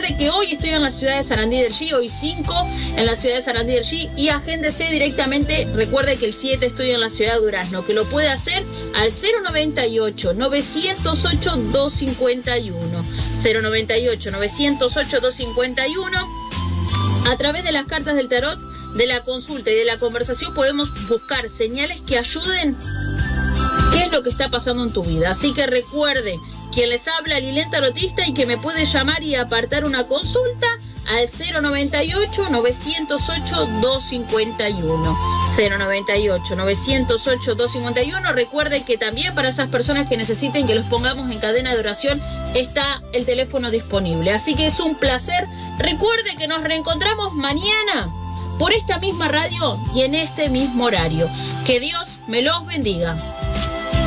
Recuerde que hoy estoy en la ciudad de Sarandí del Chi, hoy 5 en la ciudad de Sarandí del Chi, y agéndese directamente. Recuerde que el 7 estoy en la ciudad de Durazno, que lo puede hacer al 098-908-251. 098-908-251. A través de las cartas del tarot, de la consulta y de la conversación podemos buscar señales que ayuden qué es lo que está pasando en tu vida. Así que recuerde, quien les habla, Lilén Tarotista, y que me puede llamar y apartar una consulta al 098-908-251. 098-908-251. Recuerde que también para esas personas que necesiten que los pongamos en cadena de oración está el teléfono disponible. Así que es un placer. Recuerde que nos reencontramos mañana por esta misma radio y en este mismo horario. Que Dios me los bendiga.